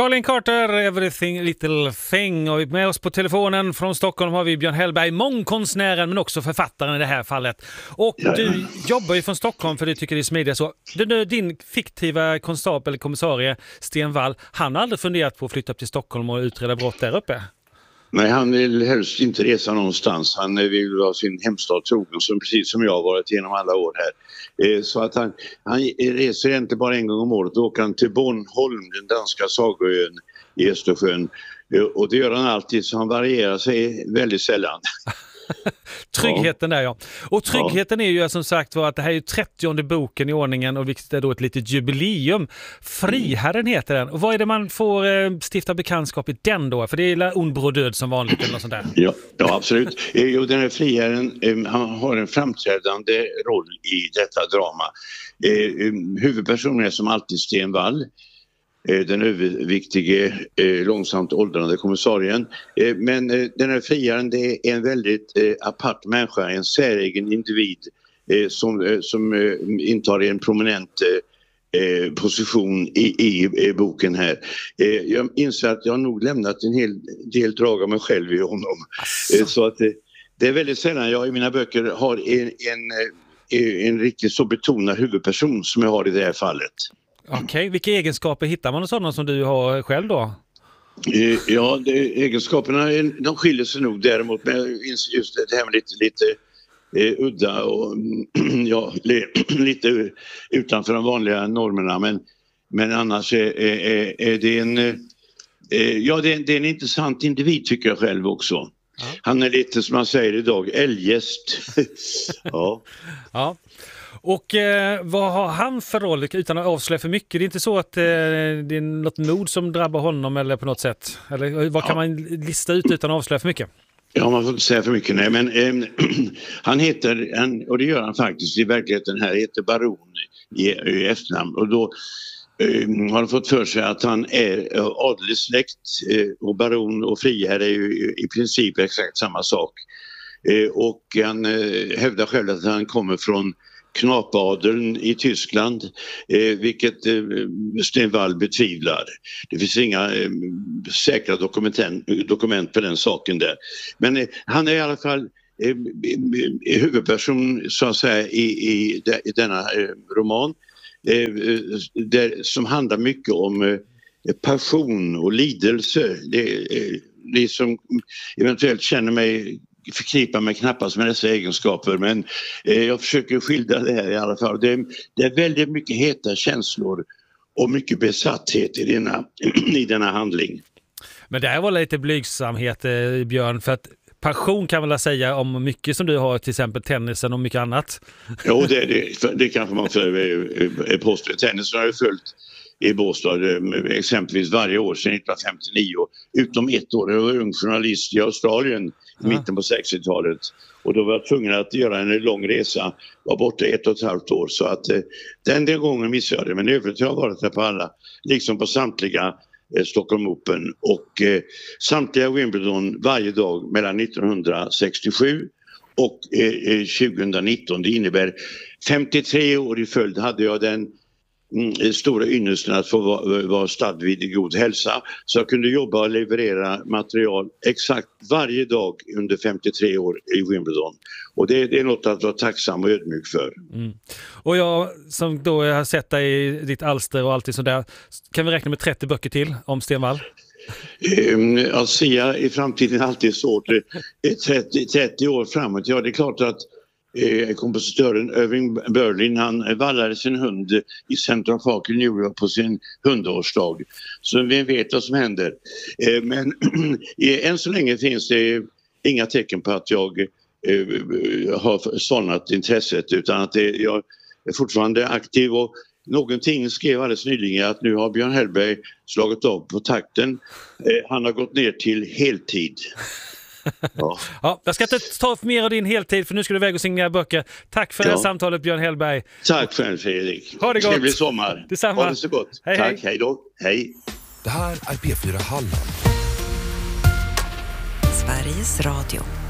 Colin Carter, Everything Little Thing. Och med oss på telefonen från Stockholm har vi Björn Hellberg, mångkonstnären men också författaren i det här fallet. Och du jobbar ju från Stockholm för du tycker det är smidigt så. Din fiktiva konstabel, kommissarie Sten Wall, han har aldrig funderat på att flytta upp till Stockholm och utreda brott där uppe? Nej, han vill helst inte resa någonstans. Han vill vara sin hemstad trogen, precis som jag har varit genom alla år här. Så att han reser inte bara en gång om året. Då åker han till Bornholm, den danska sagoön i Östersjön. Och det gör han alltid, så han varierar sig väldigt sällan. Tryggheten där, ja. Och tryggheten är ju som sagt att det här är 30:e boken i ordningen och vilket är då ett litet jubileum. Friherren heter den. Och vad är det man får stifta bekantskap i den då? För det är ond bror död som vanligt eller något sånt där. Ja, absolut. Den här friherren, han har en framträdande roll i detta drama. Huvudpersonen är som alltid Sten Wall. Den överviktige, långsamt åldrande kommissarien. Men den här friaren, det är en väldigt apart människa, en säregen individ som intar en prominent position i boken här. Jag inser att jag har nog lämnat en hel del drag av mig själv i honom. Så att det är väldigt sällan jag i mina böcker har en riktigt så betonad huvudperson som jag har i det här fallet. Okej, vilka egenskaper hittar man sådana som du har själv då? Ja, egenskaperna de skiljer sig nog däremot, men just det här med lite udda och lite utanför de vanliga normerna, men annars är det en intressant individ tycker jag själv också. Ja. Han är lite som man säger idag, eljest. Ja. Och vad har han för roll utan att avslöja för mycket? Det är inte så att det är något mord som drabbar honom eller på något sätt? Eller vad kan man lista ut utan att avslöja för mycket? Ja, man får inte säga för mycket, nej. Men han heter, och det gör han faktiskt i verkligheten här, heter Baron i efternamn. Och då har han fått för sig att han är adelig släkt och baron och friherre är ju i princip exakt samma sak. Och han hävdar själv att han kommer från knapadeln i Tyskland, vilket Sten Wall betvivlar. Det finns inga säkra dokument på den saken där. Men han är i alla fall huvudperson så att säga i denna roman som handlar mycket om passion och lidelse. Ni som eventuellt känner mig förknippar mig knappast med dessa egenskaper, men jag försöker skildra det här i alla fall. Det är väldigt mycket heta känslor och mycket besatthet i denna handling. Men det här var lite blygsamhet, Björn, för att passion kan väl säga om mycket som du har, till exempel tennisen och mycket annat. Jo, det kanske man får påstå. Tennisen har ju följt i Båstad exempelvis varje år sedan 1959, utom ett år. Jag var ung journalist i Australien i mitten på 60-talet och då var jag tvungen att göra en lång resa, var borta 1,5 år, så att den gången missade jag det, men i övrigt har jag varit där på alla, liksom på samtliga Stockholm Open och samtliga Wimbledon varje dag mellan 1967 och 2019. Det innebär 53 år i följd hade jag den stora ynnesten att få vara stadd vid god hälsa, så jag kunde jobba och leverera material exakt varje dag under 53 år i Wimbledon, och det är något att vara tacksam och ödmjuk för. Och jag som då har sett dig i ditt alster och allt sådär, kan vi räkna med 30 böcker till om Sten Wall? Att säga i framtiden är alltid svårt. 30 år framåt, ja det är klart att kompositören Irving Berlin, han vallade sin hund i Central Park i New York på sin hundårsdag. Så vi vet vad som händer. Men än så länge finns det inga tecken på att jag har sådant intresset, utan att jag är fortfarande aktiv. Och någonting skrev alldeles nyligen att nu har Björn Hellberg slagit av på takten. Han har gått ner till heltid. Ja, jag ska inte ta mer av din heltid, för nu ska du väga och signera böcker. Tack för det här samtalet, Björn Hellberg. Tack själv, Fredrik. Ha det gott. Trevlig sommar. Detsamma. Ha det så gott. Hej, tack, hej då. Hej. Det här är P4 Halland. Sveriges Radio.